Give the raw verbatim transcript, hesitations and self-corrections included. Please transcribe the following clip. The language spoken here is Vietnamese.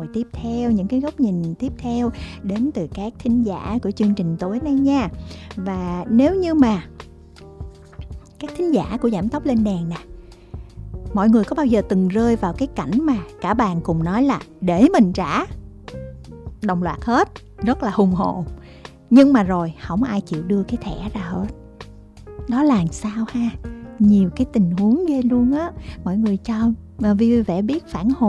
tiếp theo, những cái góc nhìn tiếp theo đến từ các thính giả của chương trình tối nay nha. Và nếu như mà các thính giả của Giảm Tốc Lên Đèn nè, mọi người có bao giờ từng rơi vào cái cảnh mà cả bàn cùng nói là để mình trả, đồng loạt hết, rất là hùng hồn, nhưng mà rồi không ai chịu đưa cái thẻ ra hết? Đó là sao ha? Nhiều cái tình huống ghê luôn á. Mọi người cho vui vẻ biết phản hồi